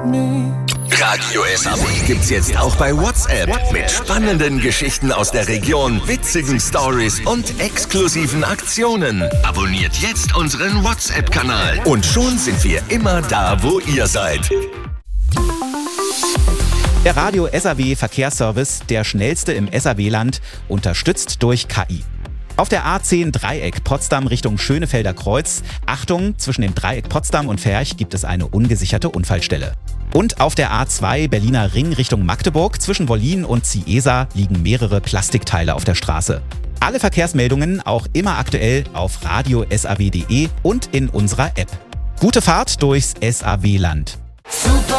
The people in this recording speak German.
Radio SAW gibt's jetzt auch bei WhatsApp. Mit spannenden Geschichten aus der Region, witzigen Stories und exklusiven Aktionen. Abonniert jetzt unseren WhatsApp-Kanal. Und schon sind wir immer da, wo ihr seid. Der Radio SAW Verkehrsservice, der schnellste im SAW-Land, unterstützt durch KI. Auf der A10 Dreieck Potsdam Richtung Schönefelder Kreuz. Achtung, zwischen dem Dreieck Potsdam und Ferch gibt es eine ungesicherte Unfallstelle. Und auf der A2 Berliner Ring Richtung Magdeburg zwischen Wollin und Ciesa liegen mehrere Plastikteile auf der Straße. Alle Verkehrsmeldungen auch immer aktuell auf radiosaw.de und in unserer App. Gute Fahrt durchs SAW-Land.